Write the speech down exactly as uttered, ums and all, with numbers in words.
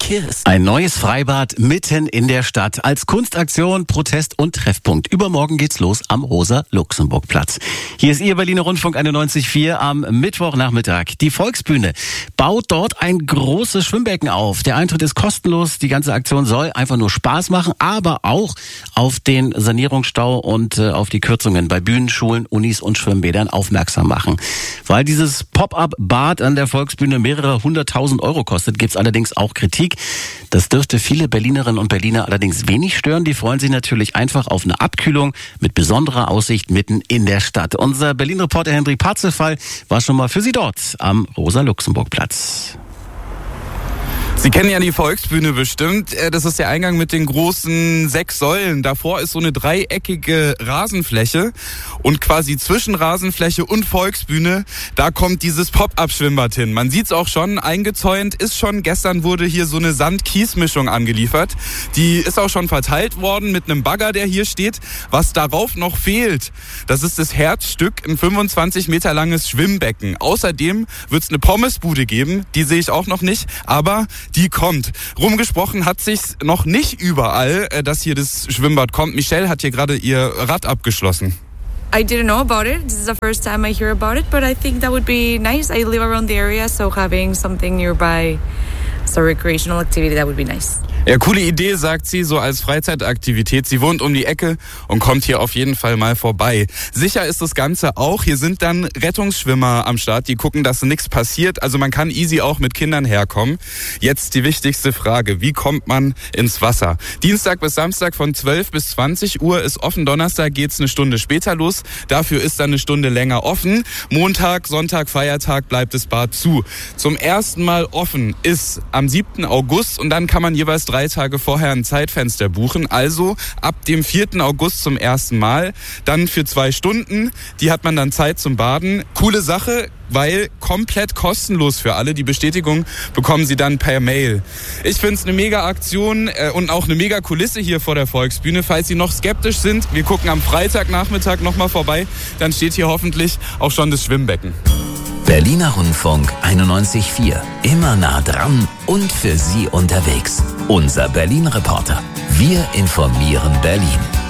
Kiss. Ein neues Freibad mitten in der Stadt als Kunstaktion, Protest und Treffpunkt. Übermorgen geht's los am Rosa-Luxemburg-Platz. Hier ist Ihr Berliner Rundfunk einundneunzig Komma vier am Mittwochnachmittag. Die Volksbühne baut dort ein großes Schwimmbecken auf. Der Eintritt ist kostenlos. Die ganze Aktion soll einfach nur Spaß machen, aber auch auf den Sanierungsstau und äh, auf die Kürzungen bei Bühnen, Schulen, Unis und Schwimmbädern aufmerksam machen. Weil dieses Pop-up-Bad an der Volksbühne mehrere hunderttausend Euro kostet, gibt's allerdings auch Kritik. Das dürfte viele Berlinerinnen und Berliner allerdings wenig stören. Die freuen sich natürlich einfach auf eine Abkühlung mit besonderer Aussicht mitten in der Stadt. Unser Berlin-Reporter Hendrik Parzefall war schon mal für Sie dort am Rosa-Luxemburg-Platz. Sie kennen ja die Volksbühne bestimmt. Das ist der Eingang mit den großen sechs Säulen. Davor ist so eine dreieckige Rasenfläche. Und quasi zwischen Rasenfläche und Volksbühne, da kommt dieses Pop-up-Schwimmbad hin. Man sieht's auch schon, eingezäunt ist schon. Gestern wurde hier so eine Sand-Kies-Mischung angeliefert. Die ist auch schon verteilt worden mit einem Bagger, der hier steht. Was darauf noch fehlt, das ist das Herzstück, ein fünfundzwanzig Meter langes Schwimmbecken. Außerdem wird's eine Pommesbude geben. Die sehe ich auch noch nicht. Aber die kommt. Rumgesprochen hat sich's noch nicht überall, dass hier das Schwimmbad kommt. Michelle hat hier gerade ihr Rad abgeschlossen. I didn't know about it. This is the first time I hear about it, but I think that would be nice. I live around the area, so having something nearby as a recreational activity, that would be nice. Ja, coole Idee, sagt sie, so als Freizeitaktivität. Sie wohnt um die Ecke und kommt hier auf jeden Fall mal vorbei. Sicher ist das Ganze auch. Hier sind dann Rettungsschwimmer am Start, die gucken, dass nichts passiert. Also man kann easy auch mit Kindern herkommen. Jetzt die wichtigste Frage. Wie kommt man ins Wasser? Dienstag bis Samstag von zwölf bis zwanzig Uhr ist offen. Donnerstag geht's eine Stunde später los. Dafür ist dann eine Stunde länger offen. Montag, Sonntag, Feiertag bleibt das Bad zu. Zum ersten Mal offen ist am siebten August und dann kann man jeweils drei Tage vorher ein Zeitfenster buchen. Also ab dem vierten August zum ersten Mal. Dann für zwei Stunden. Die hat man dann Zeit zum Baden. Coole Sache, weil komplett kostenlos für alle. Die Bestätigung bekommen Sie dann per Mail. Ich finde es eine mega Aktion äh, und auch eine mega Kulisse hier vor der Volksbühne. Falls Sie noch skeptisch sind, wir gucken am Freitagnachmittag nochmal vorbei. Dann steht hier hoffentlich auch schon das Schwimmbecken. Berliner Rundfunk einundneunzig Komma vier. Immer nah dran und für Sie unterwegs. Unser Berlin-Reporter. Wir informieren Berlin.